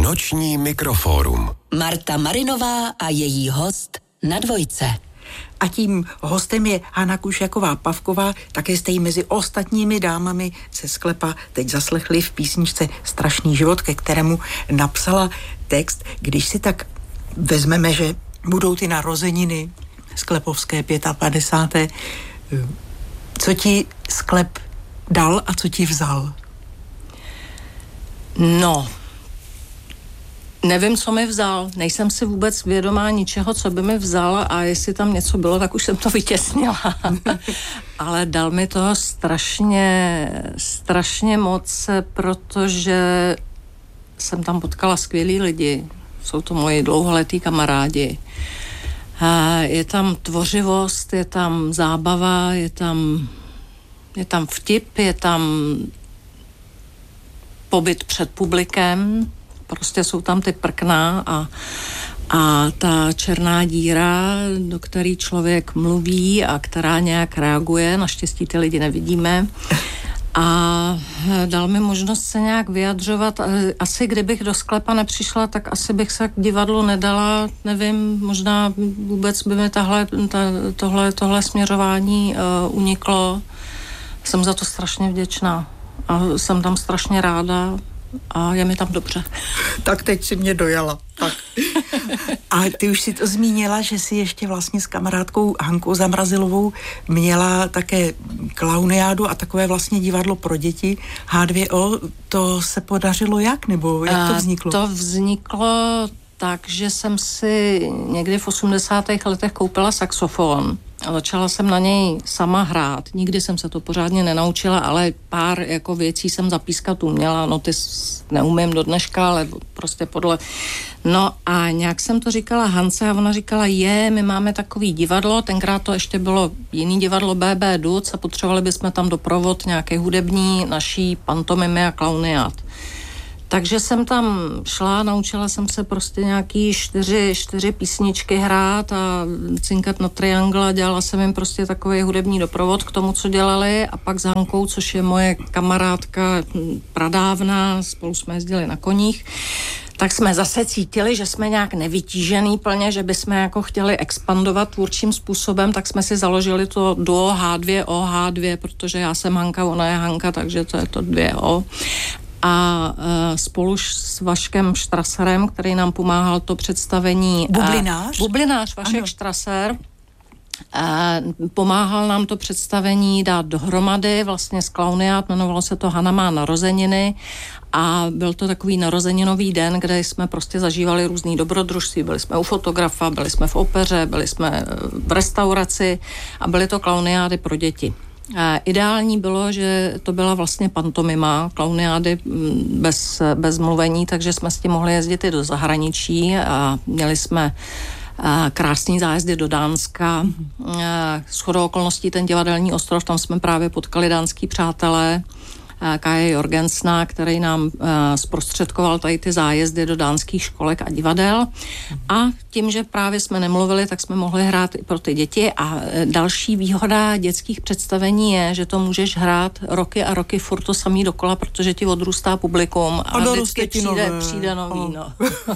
Noční mikrofórum. Marta Marinová a její host na Dvojce. A tím hostem je Hana Kušaková-Pavková, také jste ji mezi ostatními dámami ze sklepa teď zaslechli v písničce Strašný život, ke kterému napsala text. Když si tak vezmeme, že budou ty narozeniny sklepovské 55. Co ti sklep dal a co ti vzal? No, nevím, co mi vzal. Nejsem si vůbec vědomá ničeho, co by mi vzal, a jestli tam něco bylo, tak už jsem to vytěsnila. Ale dal mi toho strašně moc, protože jsem tam potkala skvělý lidi. Jsou to moji dlouholetí kamarádi. Je tam tvořivost, je tam zábava, je tam vtip, je tam pobyt před publikem. Prostě jsou tam ty prkna a ta černá díra, do které člověk mluví a která nějak reaguje. Naštěstí ty lidi nevidíme. A dal mi možnost se nějak vyjadřovat. Asi kdybych do sklepa nepřišla, tak asi bych se k divadlu nedala. Nevím, možná vůbec by mi tohle směřování uniklo. Jsem za to strašně vděčná. A jsem tam strašně ráda. A je mi tam dobře. Tak teď si mě dojala. Tak. A ty už si to zmínila, že si ještě vlastně s kamarádkou Hankou Zamrazilovou měla také klauniádu a takové vlastně divadlo pro děti H2O. To se podařilo jak? Nebo jak to vzniklo? To vzniklo tak, že jsem si někdy v 80. letech koupila saxofon. A začala jsem na něj sama hrát. Nikdy jsem se to pořádně nenaučila, ale pár jako věcí jsem zapískat uměla. Noty neumím do dneška, ale prostě podle... No a nějak jsem to říkala Hance a ona říkala, my máme takový divadlo, tenkrát to ještě bylo jiný divadlo BB Duc a potřebovali bychom tam doprovod nějaké hudební naší pantomimy a klauniát. Takže jsem tam šla, naučila jsem se prostě nějaký 4 písničky hrát a cinkat na triangl a dělala jsem jim prostě takový hudební doprovod k tomu, co dělali, a pak s Hankou, což je moje kamarádka pradávna, spolu jsme jezdili na koních, tak jsme zase cítili, že jsme nějak nevytížený plně, že bychom jako chtěli expandovat tvůrčím způsobem, tak jsme si založili to duo H2O, protože já jsem Hanka, ona je Hanka, takže to je to 2O. A spolu s Vaškem Štraserem, který nám pomáhal to představení... Bublinář, Vašek Štraser. Pomáhal nám to představení dát dohromady vlastně z klauniát, jmenovalo se to Hana má narozeniny a byl to takový narozeninový den, kde jsme prostě zažívali různý dobrodružství, byli jsme u fotografa, byli jsme v opeře, byli jsme v restauraci a byly to klauniády pro děti. Ideální bylo, že to byla vlastně pantomima, klauniády bez mluvení, takže jsme s tím mohli jezdit i do zahraničí a měli jsme krásný zájezdy do Dánska. Shodou okolností ten divadelní ostrov, tam jsme právě potkali dánský přátelé, Kaje Jorgensna, který nám zprostředkoval tady ty zájezdy do dánských školek a divadel. A tím, že právě jsme nemluvili, tak jsme mohli hrát i pro ty děti. A další výhoda dětských představení je, že to můžeš hrát roky a roky furt to samý dokola, protože ti odrůstá publikum a vždycky přijde nový. No.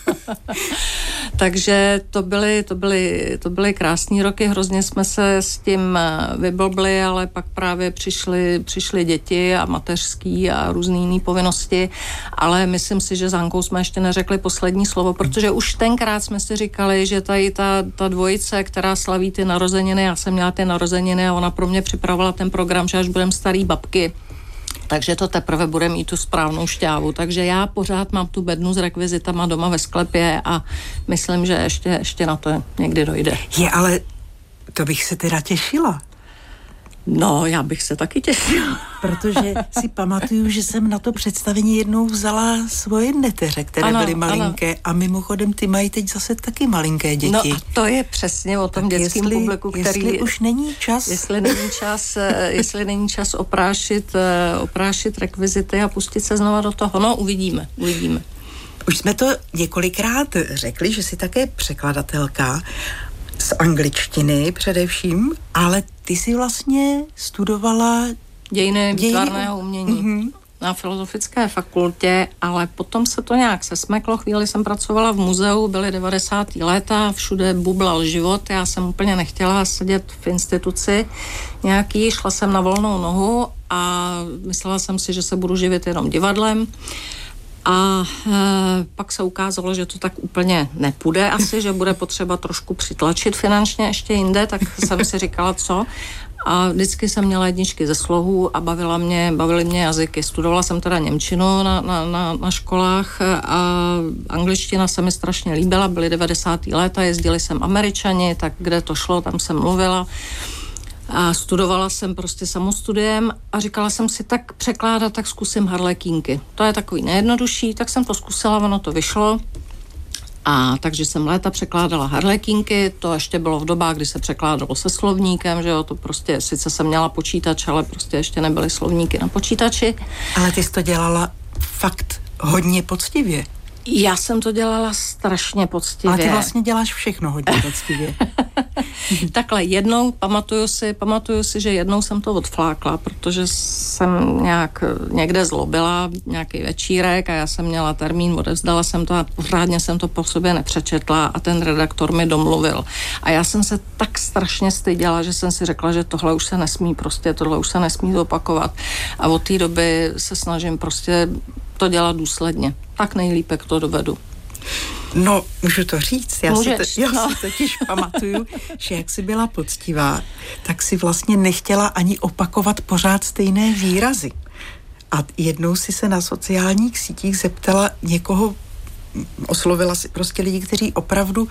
Takže to byly krásný roky, hrozně jsme se s tím vyblbli, ale pak právě přišly děti a mateřský a různý jiný povinnosti, ale myslím si, že s Hankou jsme ještě neřekli poslední slovo, protože už tenkrát jsme si říkali, že tady ta dvojice, která slaví ty narozeniny, já jsem měla ty narozeniny a ona pro mě připravovala ten program, že až budem starý babky, takže to teprve bude mít tu správnou šťávu. Takže já pořád mám tu bednu s rekvizitama doma ve sklepě a myslím, že ještě na to někdy dojde. Ale to bych se teda těšila. No, já bych se taky těšila. Protože si pamatuju, že jsem na to představení jednou vzala svoje neteře, které byly malinké. Ano. A mimochodem ty mají teď zase taky malinké děti. No a to je přesně o tom dětském publiku, který... Jestli už není čas... Jestli není čas oprášit rekvizity a pustit se znova do toho. No, uvidíme. Už jsme to několikrát řekli, že jsi také překladatelka z angličtiny především, ale ty si vlastně studovala dějiny výtvarného umění. na Filozofické fakultě, ale potom se to nějak sesmeklo. Chvíli jsem pracovala v muzeu, byly 90. léta, všude bublal život, já jsem úplně nechtěla sedět v instituci nějaký, šla jsem na volnou nohu a myslela jsem si, že se budu živit jenom divadlem. A pak se ukázalo, že to tak úplně nepůjde asi, že bude potřeba trošku přitlačit finančně ještě jinde, tak jsem si říkala, co. A vždycky jsem měla jedničky ze slohu a bavily mě jazyky. Studovala jsem teda němčinu na školách a angličtina se mi strašně líbila, byly 90. léta, jezdili sem Američani, tak kde to šlo, tam jsem mluvila. A studovala jsem prostě samostudiem a říkala jsem si, tak překládat, tak zkusím harlekínky. To je takový nejjednodušší, tak jsem to zkusila, ono to vyšlo. A takže jsem léta překládala harlekínky, to ještě bylo v dobách, kdy se překládalo se slovníkem, že jo, to prostě, sice jsem měla počítač, ale prostě ještě nebyly slovníky na počítači. Ale ty jsi to dělala fakt hodně poctivě. Já jsem to dělala strašně poctivě. Ale ty vlastně děláš všechno hodně poctivě. Takhle jednou, pamatuju si, že jednou jsem to odflákla, protože jsem někde zlobila, nějaký večírek a já jsem měla termín, odevzdala jsem to a pořádně jsem to po sobě nepřečetla a ten redaktor mi domluvil. A já jsem se tak strašně styděla, že jsem si řekla, že tohle už se nesmí opakovat. A od té doby se snažím prostě to dělat důsledně. Tak nejlíp, jak to dovedu. No, můžu to říct. Já si totiž pamatuju, že jak jsi byla poctivá, tak si vlastně nechtěla ani opakovat pořád stejné výrazy. A jednou si se na sociálních sítích zeptala někoho, oslovila si prostě lidi, kteří opravdu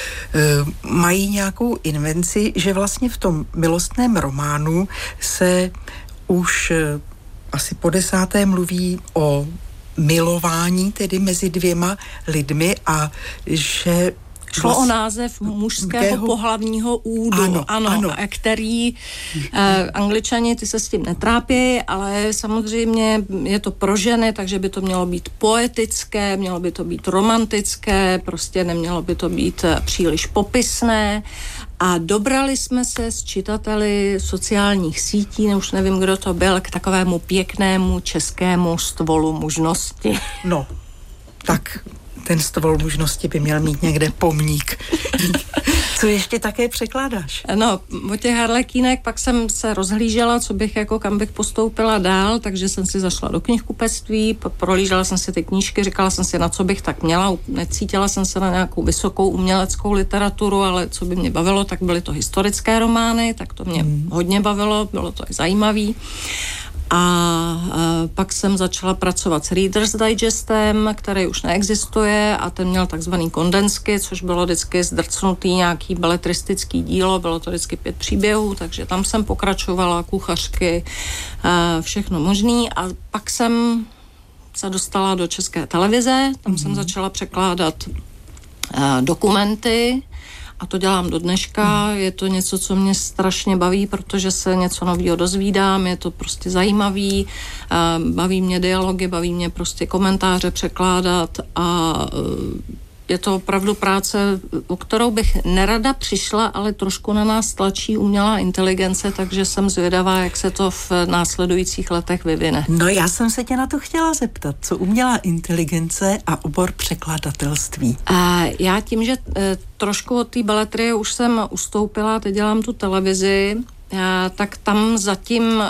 mají nějakou invenci, že vlastně v tom milostném románu se už asi po 10. mluví o milování tedy mezi dvěma lidmi a že šlo o název mužského pohlavního údu, ano. Který Angličani, ty se s tím netrápí, ale samozřejmě je to pro ženy, takže by to mělo být poetické, mělo by to být romantické, prostě nemělo by to být příliš popisné. A dobrali jsme se s čitateli sociálních sítí, už nevím, kdo to byl, k takovému pěknému českému stvolu mužnosti. No, tak ten stvol mužnosti by měl mít někde pomník. Co ještě také překládáš? No, od těch harlekínek pak jsem se rozhlížela, kam bych postoupila dál, takže jsem si zašla do knihkupectví, prolížela jsem si ty knížky, říkala jsem si, na co bych tak měla, necítila jsem se na nějakou vysokou uměleckou literaturu, ale co by mě bavilo, tak byly to historické romány, tak to mě hodně bavilo, bylo to i zajímavý. A pak jsem začala pracovat s Reader's Digestem, který už neexistuje a ten měl takzvaný kondensky, což bylo vždycky zdrcnutý nějaký beletristický dílo, bylo to vždycky 5 příběhů, takže tam jsem pokračovala, kuchařky, všechno možný a pak jsem se dostala do České televize, tam jsem začala překládat dokumenty, a to dělám do dneška, je to něco, co mě strašně baví, protože se něco nového dozvídám, je to prostě zajímavý, baví mě dialogy, baví mě prostě komentáře překládat a je to opravdu práce, o kterou bych nerada přišla, ale trošku na nás tlačí umělá inteligence, takže jsem zvědavá, jak se to v následujících letech vyvine. No já jsem se tě na to chtěla zeptat, co umělá inteligence a obor překladatelství? Já tím, že trošku od té beletrie už jsem ustoupila, teď dělám tu televizi, tak tam zatím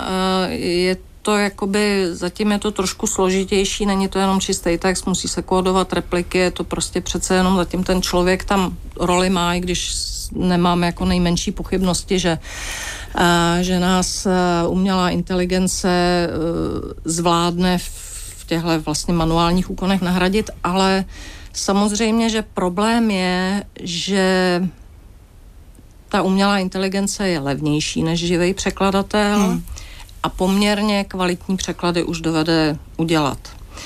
zatím je to trošku složitější, není to jenom čistý text, musí se kódovat repliky, je to prostě přece jenom zatím ten člověk tam roli má, i když nemám jako nejmenší pochybnosti, že nás umělá inteligence zvládne v těchto vlastně manuálních úkonech nahradit, ale samozřejmě, že problém je, že ta umělá inteligence je levnější než živý překladatel, a poměrně kvalitní překlady už dovede udělat.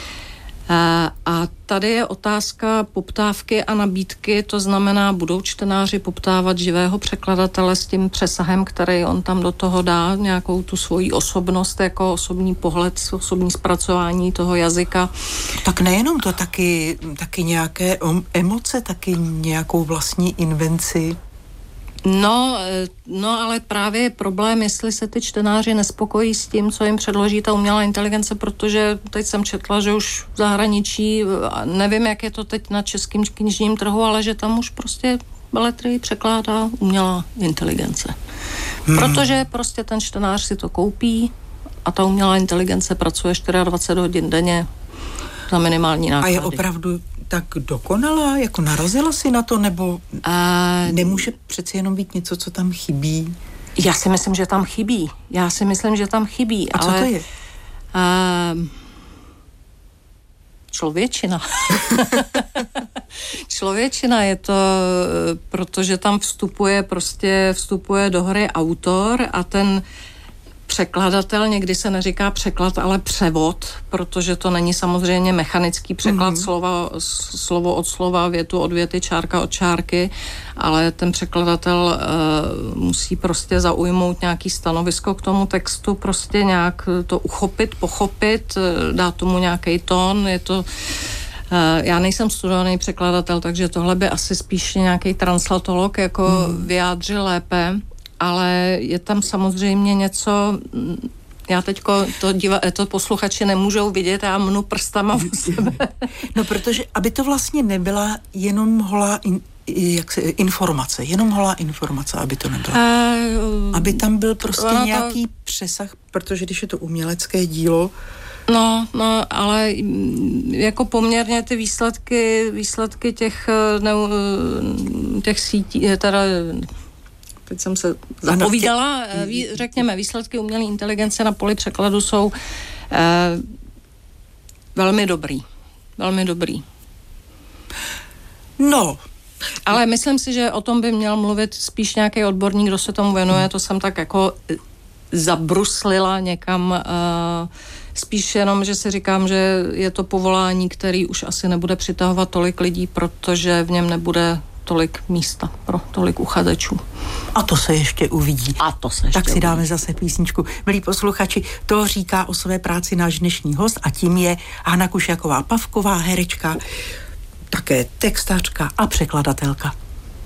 A tady je otázka poptávky a nabídky, to znamená, budou čtenáři poptávat živého překladatele s tím přesahem, který on tam do toho dá, nějakou tu svoji osobnost, jako osobní pohled, osobní zpracování toho jazyka. Tak nejenom to, taky nějaké emoce, taky nějakou vlastní invenci. No, ale právě je problém, jestli se ty čtenáři nespokojí s tím, co jim předloží ta umělá inteligence, protože teď jsem četla, že už v zahraničí, nevím, jak je to teď na českém knižním trhu, ale že tam už prostě beletrii překládá umělá inteligence. Protože prostě ten čtenář si to koupí a ta umělá inteligence pracuje 24 hodin denně za minimální náklady. A je opravdu tak dokonalá? Jako narazila si na to? Nebo nemůže přeci jenom být něco, co tam chybí? Já si myslím, že tam chybí. A co to je? Člověčina. Člověčina je to, protože tam vstupuje do hry autor a ten překladatel, někdy se neříká překlad, ale převod, protože to není samozřejmě mechanický překlad slovo od slova, větu od věty, čárka od čárky, ale ten překladatel musí prostě zaujmout nějaký stanovisko k tomu textu, prostě nějak to uchopit, pochopit, dát tomu nějaký tón, je to... Já nejsem studovaný překladatel, takže tohle by asi spíš nějaký translatolog jako vyjádřil lépe, ale je tam samozřejmě něco, já teďko to posluchači nemůžou vidět, já mnu prstama v sebe. No, protože aby to vlastně nebyla jenom holá informace, aby to nebyla. Aby tam byl prostě nějaký přesah, protože když je to umělecké dílo. No, ale jako poměrně ty výsledky těch sítí, teda teď jsem se zapovídala, řekněme, výsledky umělé inteligence na poli překladu jsou velmi dobrý. No. Ale myslím si, že o tom by měl mluvit spíš nějaký odborník, kdo se tomu věnuje, to jsem tak jako zabruslila někam, spíš jenom, že si říkám, že je to povolání, který už asi nebude přitahovat tolik lidí, protože v něm nebude tolik místa pro tolik uchazečů. A to se ještě uvidí. Tak si dáme zase písničku. Milí posluchači, to říká o své práci náš dnešní host a tím je Hana Kušáková-Pavková, herečka, také textařka a překladatelka.